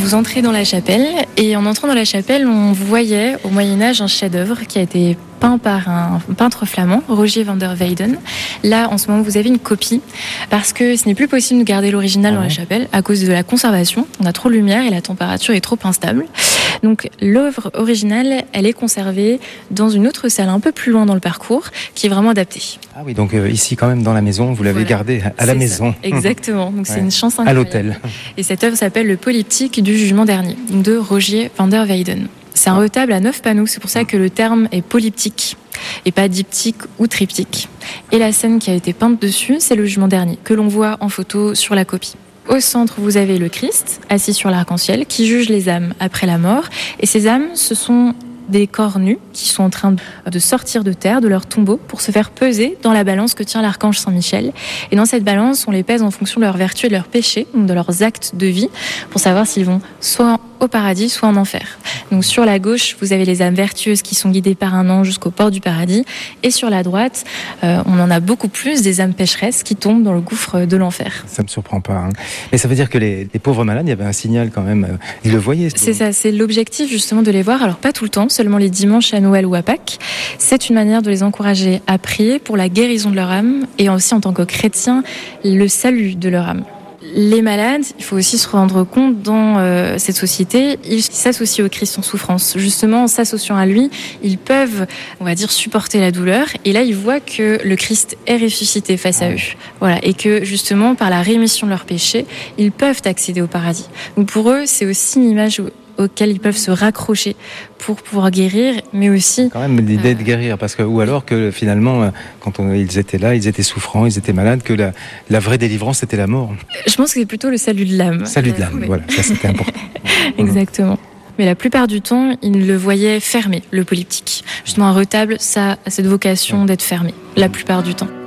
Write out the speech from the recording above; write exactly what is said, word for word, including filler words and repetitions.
Vous entrez dans la chapelle et en entrant dans la chapelle, on voyait au Moyen-Âge un chef-d'œuvre qui a été peint par un peintre flamand, Rogier van der Weyden. Là, en ce moment, vous avez une copie parce que ce n'est plus possible de garder l'original ah dans ouais. la chapelle à cause de la conservation. On a trop de lumière et la température est trop instable. Donc l'œuvre originale, elle est conservée dans une autre salle un peu plus loin dans le parcours qui est vraiment adaptée. Ah oui, donc euh, ici quand même dans la maison, vous l'avez voilà. gardée à la c'est maison. Ça. Exactement, donc ouais. c'est une chance incroyable. À l'hôtel. Et cette œuvre s'appelle Le Polyptyque du Jugement dernier, de Rogier van der Weyden. C'est un retable à neuf panneaux, c'est pour ça que le terme est polyptyque et pas diptyque ou triptyque. Et la scène qui a été peinte dessus, c'est le Jugement dernier, que l'on voit en photo sur la copie. Au centre, vous avez le Christ, assis sur l'arc-en-ciel, qui juge les âmes après la mort. Et ces âmes, ce sont des corps nus qui sont en train de sortir de terre, de leur tombeau, pour se faire peser dans la balance que tient l'archange Saint-Michel. Et dans cette balance, on les pèse en fonction de leurs vertus et de leurs péchés, donc de leurs actes de vie, pour savoir s'ils vont soit au paradis, soit en enfer. Donc sur la gauche, vous avez les âmes vertueuses qui sont guidées par un ange jusqu'aux portes du paradis. Et sur la droite, euh, on en a beaucoup plus, des âmes pécheresses qui tombent dans le gouffre de l'enfer. Ça me surprend pas. Hein. Mais ça veut dire que les, les pauvres malades, il y avait un signal quand même. Euh, ils le voyaient. C'est ça, c'est l'objectif justement de les voir. Alors pas tout le temps, seulement les dimanches à Noël ou à Pâques. C'est une manière de les encourager à prier pour la guérison de leur âme et aussi en tant que chrétiens, le salut de leur âme. Les malades, il faut aussi se rendre compte dans euh, cette société, ils s'associent au Christ en souffrance. Justement, en s'associant à lui, ils peuvent, on va dire, supporter la douleur. Et là, ils voient que le Christ est ressuscité face à eux. Voilà. Et que, justement, par la rémission de leurs péchés, ils peuvent accéder au paradis. Donc pour eux, c'est aussi une image auxquels ils peuvent se raccrocher pour pouvoir guérir, mais aussi... Quand même l'idée euh... de guérir, parce que, ou alors que finalement, quand on, ils étaient là, ils étaient souffrants, ils étaient malades, que la, la vraie délivrance, c'était la mort. Je pense que c'est plutôt le salut de l'âme. Salut de l'âme, oui. Voilà, ça c'était important. Exactement. Mais la plupart du temps, ils le voyaient fermé, le polyptyque. Justement, un retable, ça a cette vocation d'être fermé, la plupart du temps.